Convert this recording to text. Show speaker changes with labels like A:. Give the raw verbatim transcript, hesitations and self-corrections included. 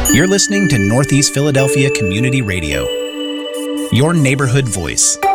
A: You're listening to Northeast Philadelphia Community Radio, your neighborhood voice.